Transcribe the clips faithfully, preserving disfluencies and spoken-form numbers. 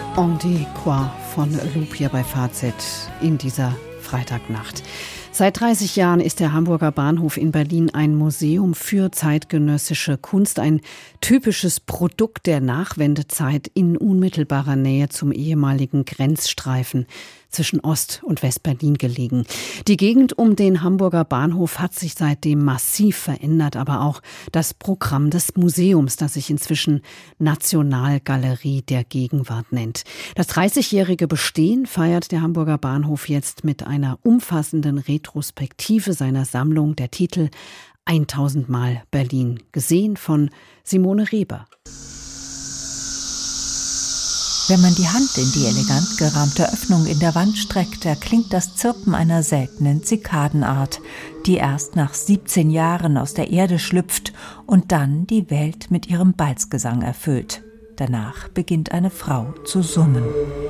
On dit quoi von Loop hier bei Fazit in dieser Freitagnacht. Seit dreißig Jahren ist der Hamburger Bahnhof in Berlin ein Museum für zeitgenössische Kunst, ein typisches Produkt der Nachwendezeit in unmittelbarer Nähe zum ehemaligen Grenzstreifen zwischen Ost- und West-Berlin gelegen. Die Gegend um den Hamburger Bahnhof hat sich seitdem massiv verändert, aber auch das Programm des Museums, das sich inzwischen Nationalgalerie der Gegenwart nennt. Das dreißigjährige Bestehen feiert der Hamburger Bahnhof jetzt mit einer umfassenden Retrospektive seiner Sammlung. Der Titel tausend Mal Berlin, gesehen von Simone Reber. Wenn man die Hand in die elegant gerahmte Öffnung in der Wand streckt, erklingt das Zirpen einer seltenen Zikadenart, die erst nach siebzehn Jahren aus der Erde schlüpft und dann die Welt mit ihrem Balzgesang erfüllt. Danach beginnt eine Frau zu summen.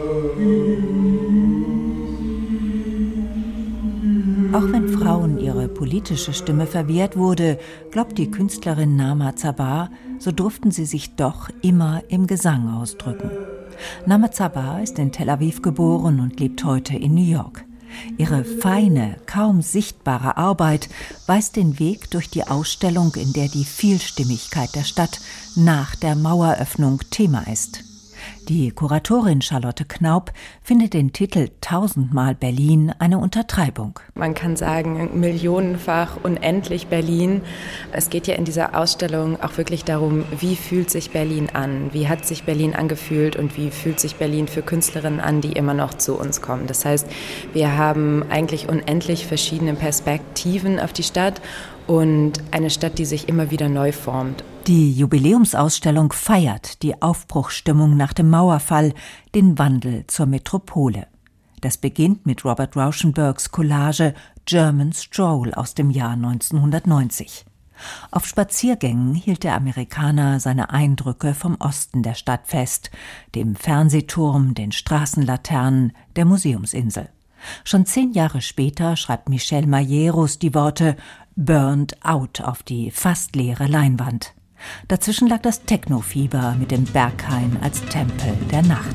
Auch wenn Frauen ihre politische Stimme verwehrt wurde, glaubt die Künstlerin Nama Zabar, so durften sie sich doch immer im Gesang ausdrücken. Nama Zabar ist in Tel Aviv geboren und lebt heute in New York. Ihre feine, kaum sichtbare Arbeit weist den Weg durch die Ausstellung, in der die Vielstimmigkeit der Stadt nach der Maueröffnung Thema ist. Die Kuratorin Charlotte Knaup findet den Titel tausendmal Berlin eine Untertreibung. Man kann sagen, millionenfach, unendlich Berlin. Es geht ja in dieser Ausstellung auch wirklich darum, wie fühlt sich Berlin an? Wie hat sich Berlin angefühlt und wie fühlt sich Berlin für Künstlerinnen an, die immer noch zu uns kommen? Das heißt, wir haben eigentlich unendlich verschiedene Perspektiven auf die Stadt und eine Stadt, die sich immer wieder neu formt. Die Jubiläumsausstellung feiert die Aufbruchsstimmung nach dem Mauerfall, den Wandel zur Metropole. Das beginnt mit Robert Rauschenbergs Collage German Stroll aus dem Jahr neunzehnhundertneunzig. Auf Spaziergängen hielt der Amerikaner seine Eindrücke vom Osten der Stadt fest, dem Fernsehturm, den Straßenlaternen, der Museumsinsel. Schon zehn Jahre später schreibt Michel Majerus die Worte Burned Out auf die fast leere Leinwand. Dazwischen lag das Technofieber mit dem Berghain als Tempel der Nacht.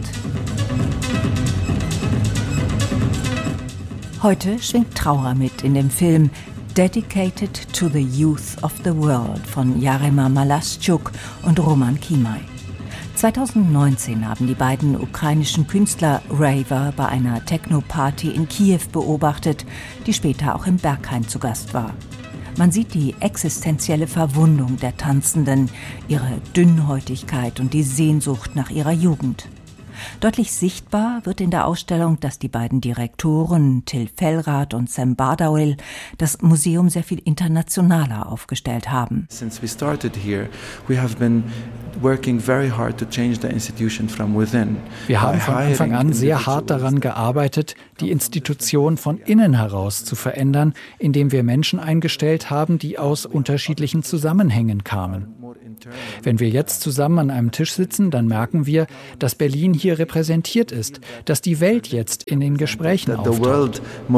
Heute schwingt Trauer mit in dem Film Dedicated to the Youth of the World von Jarema Malaschuk und Roman Kimaj. zweitausendneunzehn haben die beiden ukrainischen Künstler Raver bei einer Techno-Party in Kiew beobachtet, die später auch im Berghain zu Gast war. Man sieht die existenzielle Verwundung der Tanzenden, ihre Dünnhäutigkeit und die Sehnsucht nach ihrer Jugend. Deutlich sichtbar wird in der Ausstellung, dass die beiden Direktoren Till Fellrath und Sam Bardawil das Museum sehr viel internationaler aufgestellt haben. Since we started here, we have been working very hard to change the institution from within. Wir haben von Anfang an sehr hart daran gearbeitet, die Institution von innen heraus zu verändern, indem wir Menschen eingestellt haben, die aus unterschiedlichen Zusammenhängen kamen. Wenn wir jetzt zusammen an einem Tisch sitzen, dann merken wir, dass Berlin hier repräsentiert ist, dass die Welt jetzt in den Gesprächen auftaucht.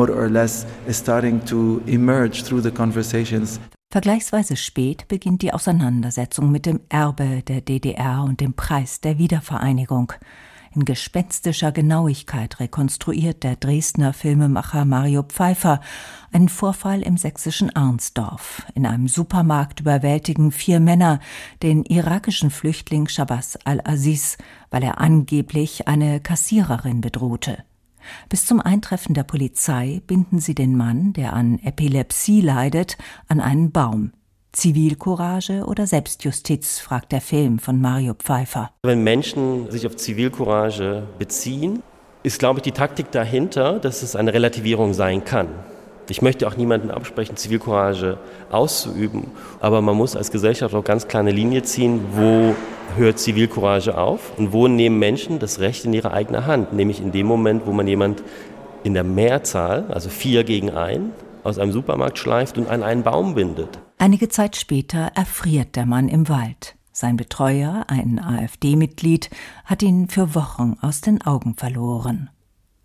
Vergleichsweise spät beginnt die Auseinandersetzung mit dem Erbe der D D R und dem Preis der Wiedervereinigung. In gespenstischer Genauigkeit rekonstruiert der Dresdner Filmemacher Mario Pfeiffer einen Vorfall im sächsischen Arnsdorf. In einem Supermarkt überwältigen vier Männer den irakischen Flüchtling Shabazz al-Aziz, weil er angeblich eine Kassiererin bedrohte. Bis zum Eintreffen der Polizei binden sie den Mann, der an Epilepsie leidet, an einen Baum. Zivilcourage oder Selbstjustiz, fragt der Film von Mario Pfeiffer. Wenn Menschen sich auf Zivilcourage beziehen, ist, glaube ich, die Taktik dahinter, dass es eine Relativierung sein kann. Ich möchte auch niemandem absprechen, Zivilcourage auszuüben, aber man muss als Gesellschaft auch ganz klar eine Linie ziehen, wo hört Zivilcourage auf und wo nehmen Menschen das Recht in ihre eigene Hand, nämlich in dem Moment, wo man jemand in der Mehrzahl, also vier gegen ein, aus einem Supermarkt schleift und an einen Baum bindet. Einige Zeit später erfriert der Mann im Wald. Sein Betreuer, ein AfD-Mitglied, hat ihn für Wochen aus den Augen verloren.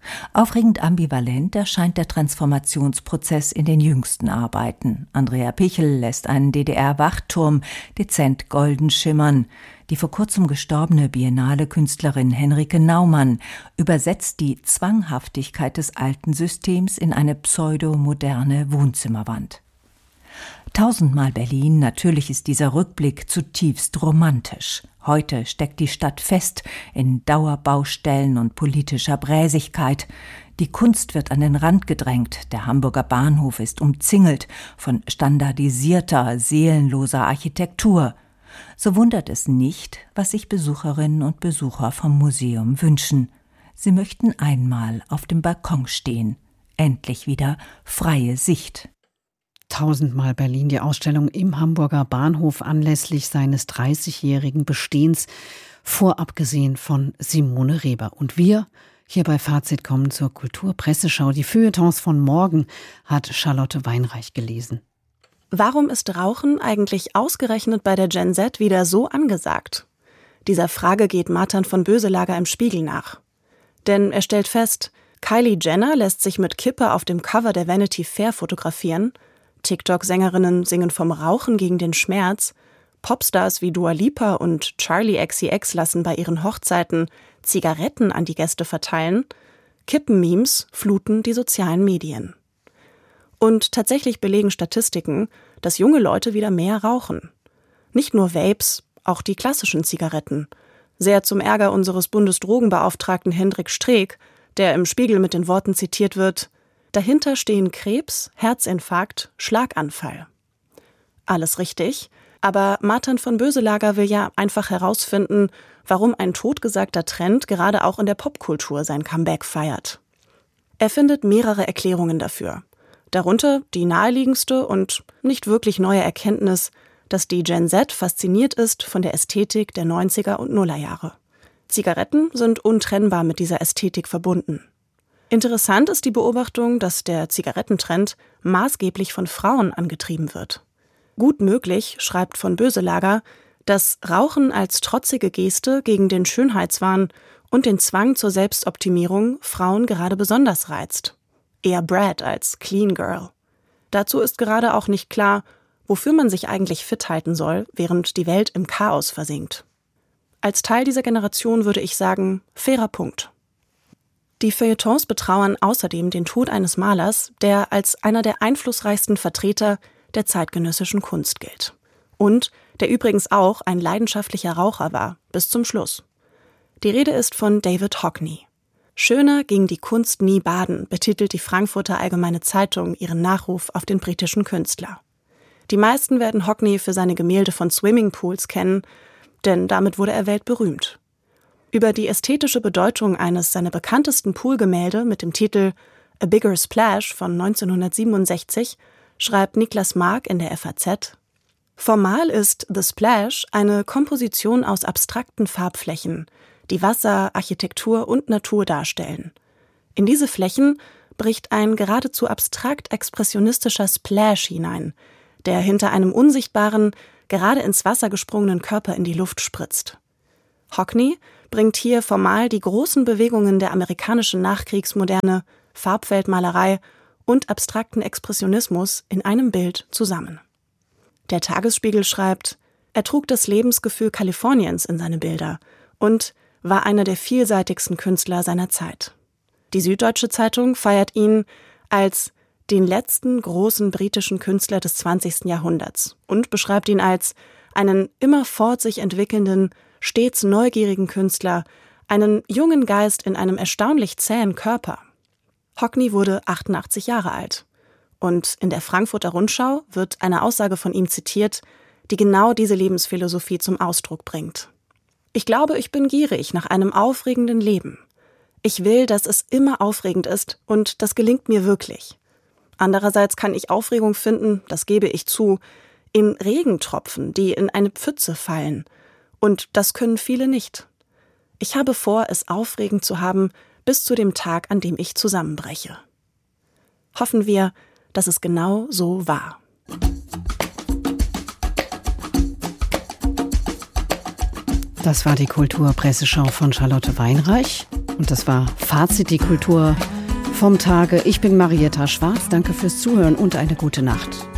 Aufregend ambivalent erscheint der Transformationsprozess in den jüngsten Arbeiten. Andrea Pichel lässt einen D D R-Wachturm dezent golden schimmern. Die vor kurzem gestorbene Biennale-Künstlerin Henrike Naumann übersetzt die Zwanghaftigkeit des alten Systems in eine pseudomoderne Wohnzimmerwand. Tausendmal Berlin, natürlich ist dieser Rückblick zutiefst romantisch. Heute steckt die Stadt fest in Dauerbaustellen und politischer Bräsigkeit. Die Kunst wird an den Rand gedrängt. Der Hamburger Bahnhof ist umzingelt von standardisierter, seelenloser Architektur. So wundert es nicht, was sich Besucherinnen und Besucher vom Museum wünschen. Sie möchten einmal auf dem Balkon stehen. Endlich wieder freie Sicht. Tausendmal Berlin, die Ausstellung im Hamburger Bahnhof anlässlich seines dreißigjährigen Bestehens, vorab gesehen von Simone Reber. Und wir hier bei Fazit kommen zur Kulturpresseschau. Die Feuilletons von morgen hat Charlotte Weinreich gelesen. Warum ist Rauchen eigentlich ausgerechnet bei der Gen Z wieder so angesagt? Dieser Frage geht Martin von Boeselager im Spiegel nach. Denn er stellt fest, Kylie Jenner lässt sich mit Kippe auf dem Cover der Vanity Fair fotografieren, TikTok-Sängerinnen singen vom Rauchen gegen den Schmerz, Popstars wie Dua Lipa und Charli X C X lassen bei ihren Hochzeiten Zigaretten an die Gäste verteilen, Kippen-Memes fluten die sozialen Medien. Und tatsächlich belegen Statistiken, dass junge Leute wieder mehr rauchen. Nicht nur Vapes, auch die klassischen Zigaretten. Sehr zum Ärger unseres Bundesdrogenbeauftragten Hendrik Streeck, der im Spiegel mit den Worten zitiert wird: Dahinter stehen Krebs, Herzinfarkt, Schlaganfall. Alles richtig, aber Martin von Boeselager will ja einfach herausfinden, warum ein totgesagter Trend gerade auch in der Popkultur sein Comeback feiert. Er findet mehrere Erklärungen dafür. Darunter die naheliegendste und nicht wirklich neue Erkenntnis, dass die Gen Z fasziniert ist von der Ästhetik der neunziger und Nullerjahre. Zigaretten sind untrennbar mit dieser Ästhetik verbunden. Interessant ist die Beobachtung, dass der Zigarettentrend maßgeblich von Frauen angetrieben wird. Gut möglich, schreibt von Boeselager, dass Rauchen als trotzige Geste gegen den Schönheitswahn und den Zwang zur Selbstoptimierung Frauen gerade besonders reizt. Eher Brad als Clean Girl. Dazu ist gerade auch nicht klar, wofür man sich eigentlich fit halten soll, während die Welt im Chaos versinkt. Als Teil dieser Generation würde ich sagen, fairer Punkt. Die Feuilletons betrauern außerdem den Tod eines Malers, der als einer der einflussreichsten Vertreter der zeitgenössischen Kunst gilt. Und der übrigens auch ein leidenschaftlicher Raucher war, bis zum Schluss. Die Rede ist von David Hockney. Schöner ging die Kunst nie baden, betitelt die Frankfurter Allgemeine Zeitung ihren Nachruf auf den britischen Künstler. Die meisten werden Hockney für seine Gemälde von Swimmingpools kennen, denn damit wurde er weltberühmt. Über die ästhetische Bedeutung eines seiner bekanntesten Poolgemälde mit dem Titel A Bigger Splash von neunzehnhundertsiebenundsechzig schreibt Niklas Mark in der F A Z: Formal ist The Splash eine Komposition aus abstrakten Farbflächen, die Wasser, Architektur und Natur darstellen. In diese Flächen bricht ein geradezu abstrakt expressionistischer Splash hinein, der hinter einem unsichtbaren, gerade ins Wasser gesprungenen Körper in die Luft spritzt. Hockney bringt hier formal die großen Bewegungen der amerikanischen Nachkriegsmoderne, Farbfeldmalerei und abstrakten Expressionismus in einem Bild zusammen. Der Tagesspiegel schreibt, er trug das Lebensgefühl Kaliforniens in seine Bilder und war einer der vielseitigsten Künstler seiner Zeit. Die Süddeutsche Zeitung feiert ihn als den letzten großen britischen Künstler des zwanzigsten Jahrhunderts und beschreibt ihn als einen immerfort sich entwickelnden, stets neugierigen Künstler, einen jungen Geist in einem erstaunlich zähen Körper. Hockney wurde achtundachtzig Jahre alt. Und in der Frankfurter Rundschau wird eine Aussage von ihm zitiert, die genau diese Lebensphilosophie zum Ausdruck bringt. Ich glaube, ich bin gierig nach einem aufregenden Leben. Ich will, dass es immer aufregend ist und das gelingt mir wirklich. Andererseits kann ich Aufregung finden, das gebe ich zu, in Regentropfen, die in eine Pfütze fallen. Und das können viele nicht. Ich habe vor, es aufregend zu haben, bis zu dem Tag, an dem ich zusammenbreche. Hoffen wir, dass es genau so war. Das war die Kulturpresseschau von Charlotte Weinreich. Und das war Fazit, die Kultur vom Tage. Ich bin Marietta Schwarz. Danke fürs Zuhören und eine gute Nacht.